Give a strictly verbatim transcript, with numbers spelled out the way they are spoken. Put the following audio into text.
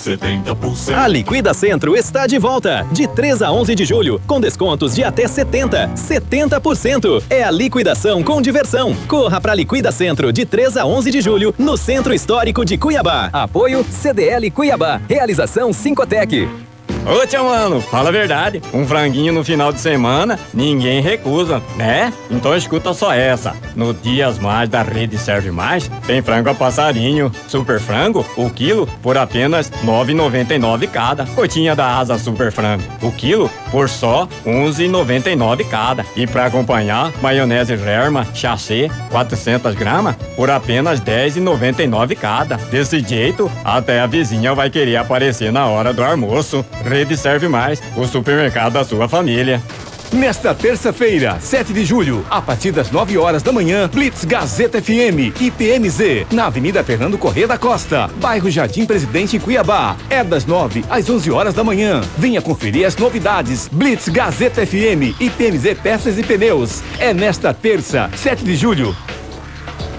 setenta por cento. A Liquida Centro está de volta, de três a onze de julho, com descontos de até setenta, setenta por cento. É a liquidação com diversão. Corra para Liquida Centro de três a onze de julho, no Centro Histórico de Cuiabá. Apoio C D L Cuiabá. Realização Sincotec. Ô, tia Mano, fala a verdade. Um franguinho no final de semana, ninguém recusa, né? Então escuta só essa. No Dias Mais da Rede Serve Mais, tem frango a passarinho, super frango, o quilo por apenas nove reais e noventa e nove centavos cada. Cotinha da Asa Super Frango, o quilo por só onze reais e noventa e nove centavos cada. E pra acompanhar, maionese Herma, sachê, quatrocentas gramas, por apenas dez reais e noventa e nove centavos cada. Desse jeito, até a vizinha vai querer aparecer na hora do almoço. Rede Serve Mais, o supermercado da sua família. Nesta terça-feira, sete de julho, a partir das nove horas da manhã, Blitz Gazeta F M I P M Z, na Avenida Fernando Corrêa da Costa, bairro Jardim Presidente, em Cuiabá. É das nove às onze horas da manhã. Venha conferir as novidades. Blitz Gazeta F M I P M Z Peças e Pneus. É nesta terça, sete de julho.